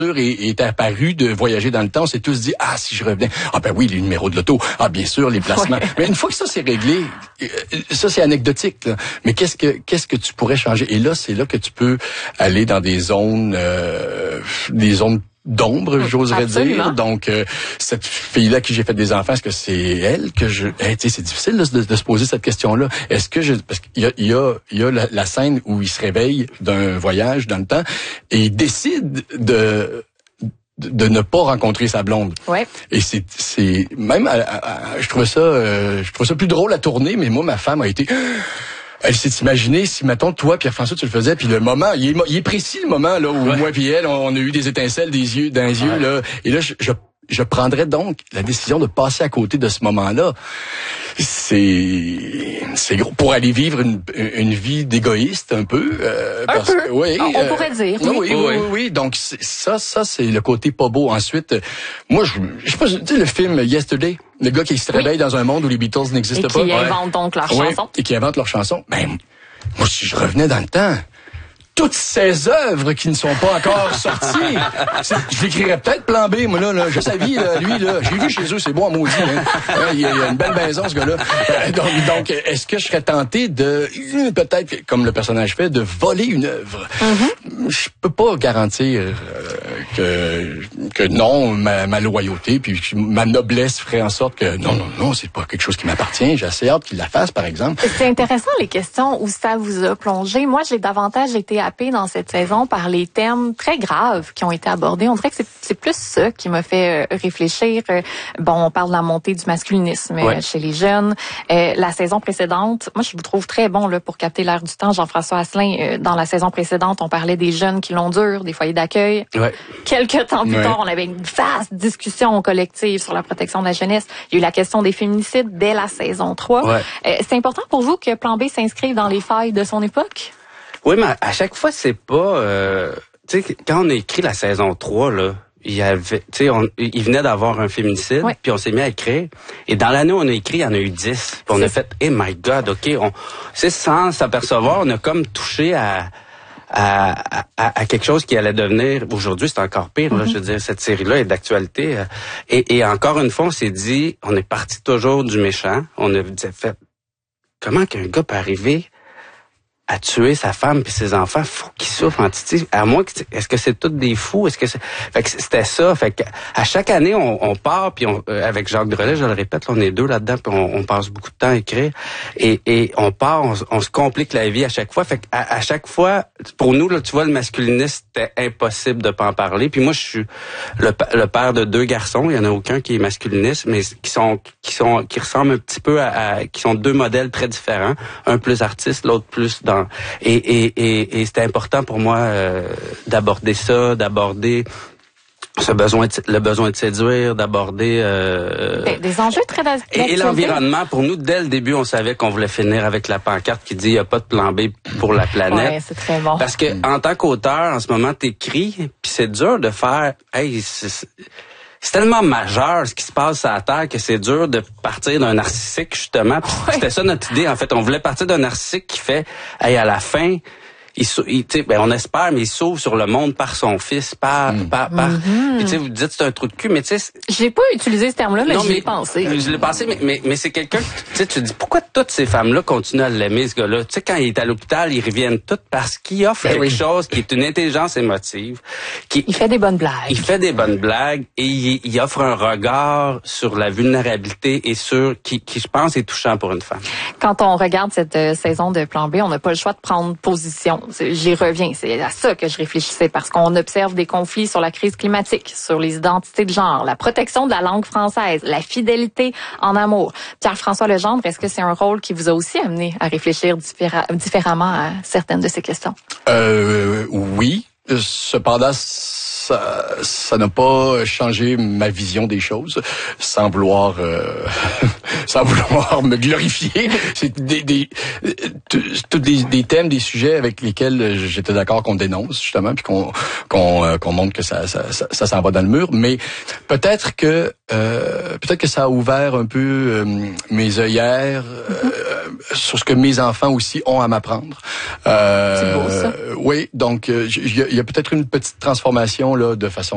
est apparu de voyager dans le temps, on s'est tous dit, si je revenais, ben oui, les numéros de l'auto, bien sûr, les placements. Ouais. Mais une fois que ça c'est réglé, ça c'est anecdotique, là. Mais qu'est-ce que tu pourrais changer? Et là, c'est là que tu peux aller dans des zones d'ombre, j'oserais dire. Donc, cette fille-là qui j'ai fait des enfants, est-ce que c'est elle que je... c'est difficile de se poser cette question-là. Est-ce que parce qu'il y a la scène où il se réveille d'un voyage dans le temps et il décide de ne pas rencontrer sa blonde. Ouais. Et c'est même je trouve ça plus drôle à tourner, mais moi ma femme a été... Elle s'est imaginée si, mettons, toi, Pierre-François, tu le faisais, puis le moment, il est précis le moment là où moi puis elle, on a eu des étincelles dans les yeux, là. Et là, je prendrais donc la décision de passer à côté de ce moment-là. C'est gros pour aller vivre une vie d'égoïste un peu. Parce que, oui, on pourrait dire. Oui. Donc ça c'est le côté pas beau. Ensuite, moi je sais pas, tu sais le film Yesterday, le gars qui se réveille dans un monde où les Beatles n'existent pas. Et qui inventent donc leur chanson. Et qui inventent leur chanson. Ben moi si je revenais dans le temps, toutes ces œuvres qui ne sont pas encore sorties. Je l'écrirais peut-être Plan B, moi, là. Je savais, lui, là. J'ai vu chez eux, c'est bon à maudit, hein. Il y a une belle maison, ce gars-là. Donc, est-ce que je serais tenté de, peut-être, comme le personnage fait, de voler une œuvre? Mm-hmm. Je peux pas garantir que non, ma loyauté, puis ma noblesse ferait en sorte que non, c'est pas quelque chose qui m'appartient. J'ai assez hâte qu'il la fasse, par exemple. C'est intéressant, les questions où ça vous a plongé. Moi, j'ai davantage été happée dans cette saison par les thèmes très graves qui ont été abordés. On dirait que c'est plus ça qui m'a fait réfléchir. On parle de la montée du masculinisme chez les jeunes. La saison précédente, moi, je vous trouve très bon là pour capter l'air du temps. Jean-François Asselin, dans la saison précédente, on parlait des jeunes qui l'ont dur, des foyers d'accueil. Ouais. Quelques temps plus tard, on avait une vaste discussion collective sur la protection de la jeunesse. Il y a eu la question des féminicides dès la saison 3. Ouais. C'est important pour vous que Plan B s'inscrive dans les failles de son époque? Oui, mais à chaque fois, c'est pas... tu sais, quand on a écrit la saison 3, là, il venait d'avoir un féminicide, puis on s'est mis à écrire. Et dans l'année où on a écrit, il y en a eu 10. Puis on a fait, my God, OK, sans s'apercevoir, on a comme touché à quelque chose qui allait devenir... Aujourd'hui, c'est encore pire. Là, je veux dire, cette série-là est d'actualité. Et encore une fois, on s'est dit, on est parti toujours du méchant. On a fait, comment qu'un gars peut arriver à tuer sa femme puis ses enfants, faut qu'ils souffrent en titi. À moins que est-ce que c'est tous des fous, est-ce que c'est... Fait que c'était ça. Fait que à chaque année on part puis avec Jacques Drolet, je le répète, là, on est deux là-dedans puis on passe beaucoup de temps à écrire et on part, on se complique la vie à chaque fois. Fait que à chaque fois, pour nous là, tu vois, le masculinisme c'était impossible de pas en parler. Puis moi je suis le père de 2 garçons, il y en a aucun qui est masculiniste, mais qui ressemblent un petit peu qui sont 2 modèles très différents, un plus artiste, l'autre plus dans... Et c'était important pour moi d'aborder ça, d'aborder le besoin de séduire, d'aborder... des enjeux très et l'environnement, pour nous, dès le début, on savait qu'on voulait finir avec la pancarte qui dit « il n'y a pas de plan B pour la planète ». Ouais, c'est très bon. Parce que en tant qu'auteur, en ce moment, t'écris, puis c'est dur de faire... C'est tellement majeur ce qui se passe à la Terre que c'est dur de partir d'un narcissique, justement. Puis c'était ça notre idée, en fait. On voulait partir d'un narcissique qui fait, à la fin, on espère, mais il sauve sur le monde par son fils, par. Puis tu sais, vous dites c'est un trou de cul, mais tu sais. J'ai pas utilisé ce terme-là, mais j'y ai pensé. Je l'ai pensé, mais c'est quelqu'un. Tu sais, tu te dis pourquoi toutes ces femmes-là continuent à l'aimer, ce gars-là. Tu sais, quand il est à l'hôpital, ils reviennent toutes parce qu'il offre quelque chose qui est une intelligence émotive. Il fait des bonnes blagues. Il fait des bonnes blagues et il offre un regard sur la vulnérabilité et sur qui je pense est touchant pour une femme. Quand on regarde cette saison de Plan B, on n'a pas le choix de prendre position. J'y reviens, c'est à ça que je réfléchissais, parce qu'on observe des conflits sur la crise climatique, sur les identités de genre, la protection de la langue française, la fidélité en amour. Pierre-François Legendre, est-ce que c'est un rôle qui vous a aussi amené à réfléchir différemment à certaines de ces questions? Oui. Cependant, ça n'a pas changé ma vision des choses, sans vouloir me glorifier. C'est des thèmes, des sujets avec lesquels j'étais d'accord qu'on dénonce justement, puis qu'on montre que ça s'en va dans le mur. Mais peut-être que ça a ouvert un peu mes œillères sur ce que mes enfants aussi ont à m'apprendre. C'est beau ça. Oui, donc il y a peut-être une petite transformation là de façon